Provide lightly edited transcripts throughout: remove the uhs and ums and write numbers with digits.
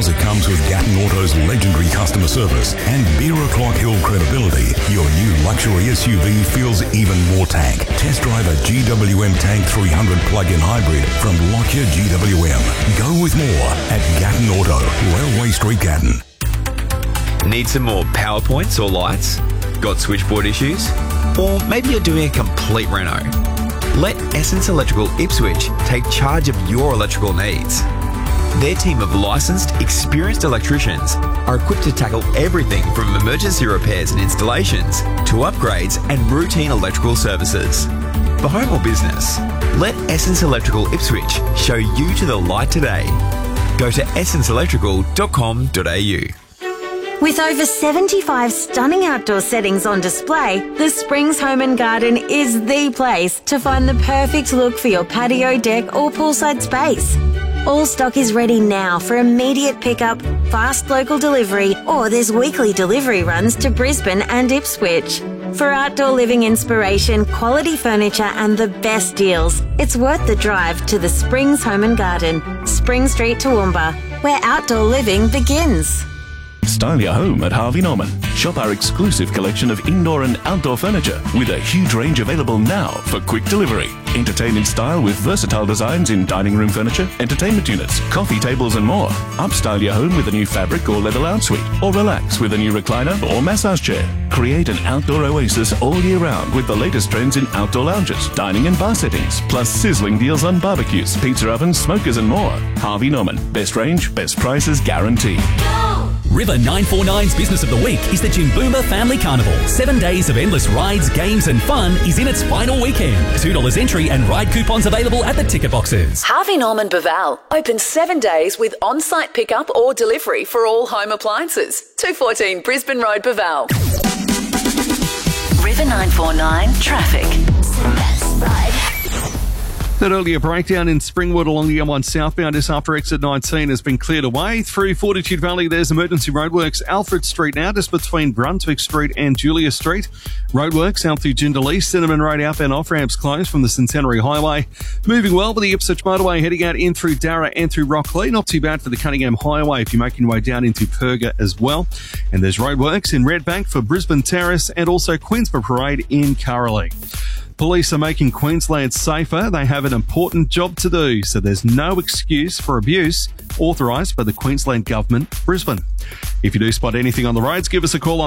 deposit comes with Gatton Auto's legendary customer service and beer o'clock hill credibility, your new luxury SUV feels even more tank. Test drive a GWM Tank 300 plug-in hybrid from Lockyer GWM. Go with more at Gatton Auto, Railway Street, Gatton. Need some more PowerPoints or lights? Got switchboard issues? Or maybe you're doing a complete reno? Let Essence Electrical Ipswich take charge of your electrical needs. Their team of licensed, experienced electricians are equipped to tackle everything from emergency repairs and installations to upgrades and routine electrical services. For home or business, let Essence Electrical Ipswich show you to the light today. Go to essenceelectrical.com.au. With over 75 stunning outdoor settings on display, the Springs Home and Garden is the place to find the perfect look for your patio, deck or poolside space. All stock is ready now for immediate pickup, fast local delivery, or there's weekly delivery runs to Brisbane and Ipswich. For outdoor living inspiration, quality furniture and the best deals, it's worth the drive to the Springs Home and Garden, Spring Street, Toowoomba, where outdoor living begins. Style your home at Harvey Norman. Shop our exclusive collection of indoor and outdoor furniture with a huge range available now for quick delivery. Entertain in style with versatile designs in dining room furniture, entertainment units, coffee tables and more. Upstyle your home with a new fabric or leather lounge suite, or relax with a new recliner or massage chair. Create an outdoor oasis all year round with the latest trends in outdoor lounges, dining and bar settings, plus sizzling deals on barbecues, pizza ovens, smokers and more. Harvey Norman. Best range, best prices guaranteed. River 949's Business of the Week is the Jimboomba Family Carnival. 7 days of endless rides, games and fun is in its final weekend. $2 entry and ride coupons available at the ticket boxes. Harvey Norman Baval, open 7 days with on-site pickup or delivery for all home appliances. 214 Brisbane Road, Baval. River 949 traffic. That earlier breakdown in Springwood along the M1 southbound just after exit 19 has been cleared away. Through Fortitude Valley, there's emergency roadworks. Alfred Street now just between Brunswick Street and Julia Street. Roadworks out through Jindalee. Cinnamon Road outbound off-ramps closed from the Centenary Highway. Moving well with the Ipswich Motorway heading out in through Darra and through Rockley. Not too bad for the Cunningham Highway if you're making your way down into Perga as well. And there's roadworks in Redbank for Brisbane Terrace and also Queensborough Parade in Curraleigh. Police are making Queensland safer. They have an important job to do, so there's no excuse for abuse authorised by the Queensland Government, Brisbane. If you do spot anything on the roads, give us a call on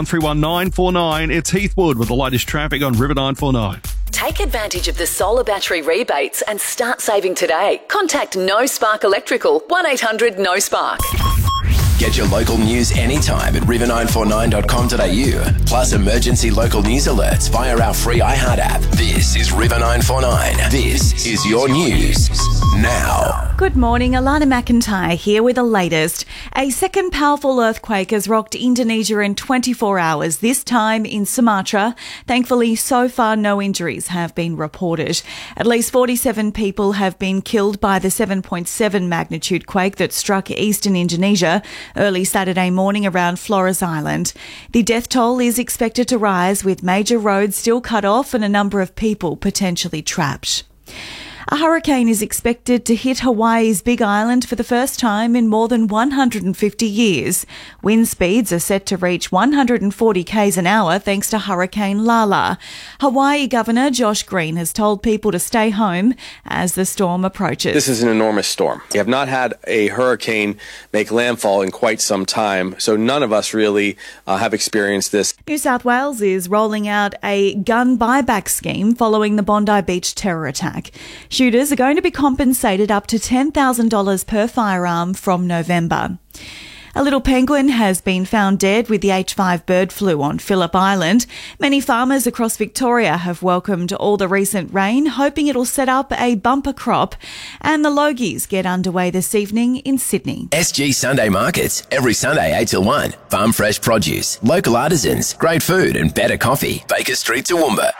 38131949. It's Heathwood with the latest traffic on River 949. Take advantage of the solar battery rebates and start saving today. Contact No Spark Electrical, 1800-NO-SPARK. Get your local news anytime at river949.com.au. Plus emergency local news alerts via our free iHeart app. This is River 949. This is your news now. Good morning, Alana McIntyre here with the latest. A second powerful earthquake has rocked Indonesia in 24 hours, this time in Sumatra. Thankfully, so far no injuries have been reported. At least 47 people have been killed by the 7.7 magnitude quake that struck eastern Indonesia early Saturday morning around Flores Island. The death toll is expected to rise with major roads still cut off and a number of people potentially trapped. A hurricane is expected to hit Hawaii's Big Island for the first time in more than 150 years. Wind speeds are set to reach 140 k's an hour thanks to Hurricane Lala. Hawaii Governor Josh Green has told people to stay home as the storm approaches. This is an enormous storm. We have not had a hurricane make landfall in quite some time, so none of us really have experienced this. New South Wales is rolling out a gun buyback scheme following the Bondi Beach terror attack. Shooters are going to be compensated up to $10,000 per firearm from November. A little penguin has been found dead with the H5 bird flu on Phillip Island. Many farmers across Victoria have welcomed all the recent rain, hoping it'll set up a bumper crop. And the Logies get underway this evening in Sydney. SG Sunday Markets, every Sunday 8 till 1. Farm fresh produce, local artisans, great food and better coffee. Baker Street, Toowoomba.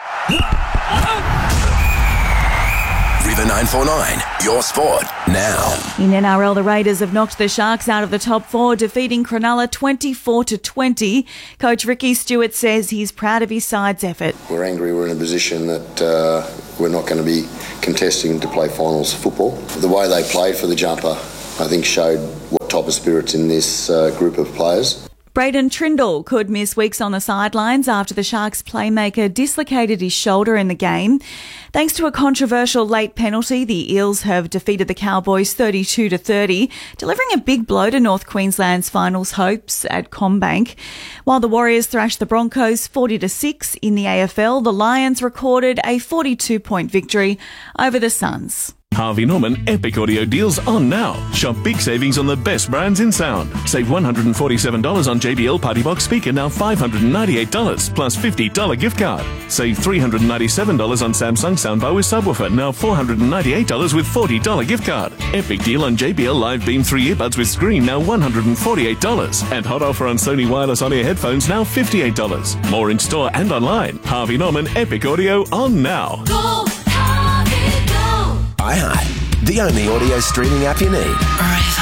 River 949, your sport now. In NRL, the Raiders have knocked the Sharks out of the top four, defeating Cronulla 24-20. Coach Ricky Stewart says he's proud of his side's effort. We're angry we're in a position that we're not going to be contesting to play finals football. The way they played for the jumper I think showed what type of spirit's in this group of players. Braden Trindle could miss weeks on the sidelines after the Sharks playmaker dislocated his shoulder in the game. Thanks to a controversial late penalty, the Eels have defeated the Cowboys 32-30, delivering a big blow to North Queensland's finals hopes at CommBank. While the Warriors thrashed the Broncos 40-6 in the AFL, the Lions recorded a 42-point victory over the Suns. Harvey Norman Epic Audio deals on now. Shop big savings on the best brands in sound. Save $147 on JBL Party Box speaker, now $598 plus $50 gift card. Save $397 on Samsung soundbar with subwoofer, now $498 with $40 gift card. Epic deal on JBL Live Beam 3 earbuds with screen, now $148. And hot offer on Sony wireless on-ear headphones, now $58. More in store and online. Harvey Norman Epic Audio on now. Go, Harvey, go. iHeart, the only audio streaming app you need.